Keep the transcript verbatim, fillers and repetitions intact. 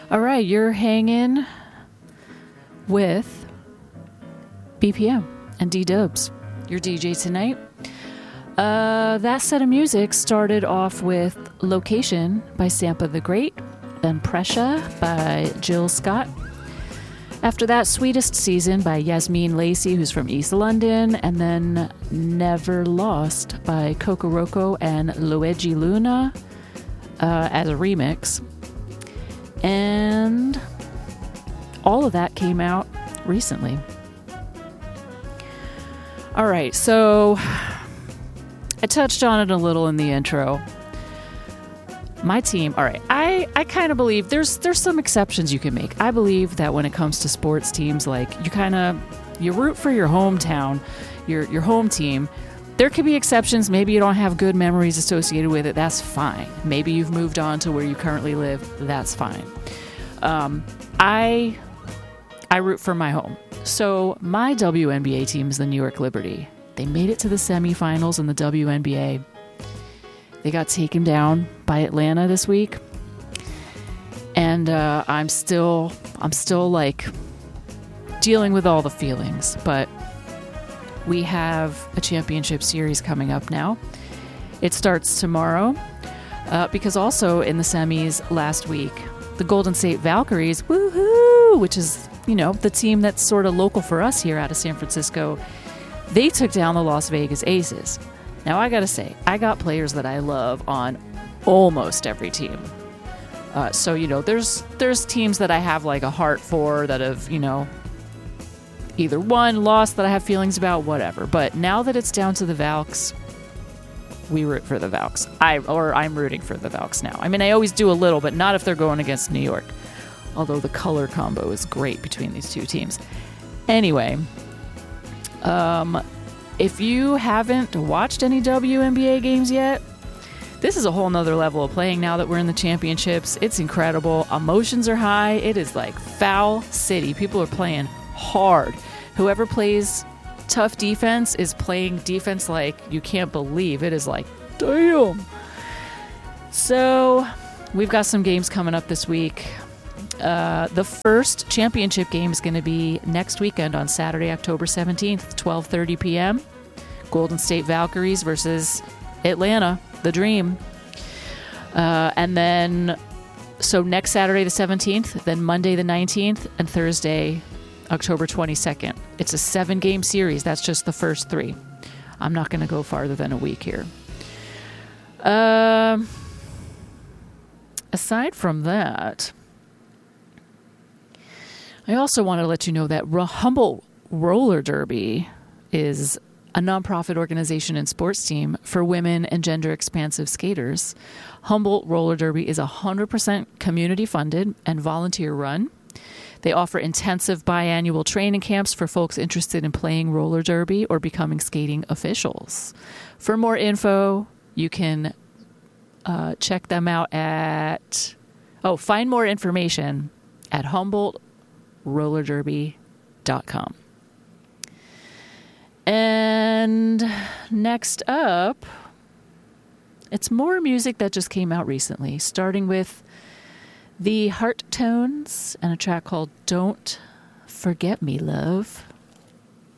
All right, you're hanging with B P M and D-Dubs, your D J tonight. Uh, that set of music started off with Location by Sampa the Great, then Pressure by Jill Scott. After that, Sweetest Season by Yasmin Lacey, who's from East London, and then Never Lost by Kokoroko and Luigi Luna uh, as a remix. And all of that came out recently. All right, so I touched on it a little in the intro. My team, all right, I, I kind of believe there's there's some exceptions you can make. I believe that when it comes to sports teams, like you kind of, you root for your hometown, your your home team. There could be exceptions. Maybe you don't have good memories associated with it. That's fine. Maybe you've moved on to where you currently live. That's fine. Um, I I root for my home. So my W N B A team is the New York Liberty. They made it to the semifinals in the W N B A. They got taken down by Atlanta this week, and uh, I'm still, I'm still like dealing with all the feelings. But we have a championship series coming up now. It starts tomorrow, uh, because also in the semis last week, the Golden State Valkyries, woohoo, which is, you know, the team that's sort of local for us here out of San Francisco, they took down the Las Vegas Aces. Now, I gotta say, I got players that I love on almost every team. Uh, so, you know, there's there's teams that I have like a heart for that have, you know, either won, lost, that I have feelings about, whatever. But now that it's down to the Valks, we root for the Valks. I or I'm rooting for the Valks now. I mean, I always do a little, but not if they're going against New York. Although the color combo is great between these two teams. Anyway, um... if you haven't watched any W N B A games yet, this is a whole nother level of playing now that we're in the championships. It's incredible. Emotions are high. It is like Foul City. People are playing hard. Whoever plays tough defense is playing defense like you can't believe. It is like, damn. So we've got some games coming up this week. Uh, the first championship game is going to be next weekend on Saturday, October seventeenth, twelve thirty p.m. Golden State Valkyries versus Atlanta, the Dream. Uh, and then, so next Saturday the seventeenth, then Monday the nineteenth, and Thursday, October twenty-second. It's a seven-game series. That's just the first three. I'm not going to go farther than a week here. Um, aside from that, I also want to let you know that Humboldt Roller Derby is a nonprofit organization and sports team for women and gender-expansive skaters. Humboldt Roller Derby is one hundred percent community-funded and volunteer-run. They offer intensive biannual training camps for folks interested in playing roller derby or becoming skating officials. For more info, you can uh, check them out at... Oh, find more information at Humboldt roller derby dot com. And next up, it's more music that just came out recently, starting with the Heart Tones and a track called Don't Forget Me, Love.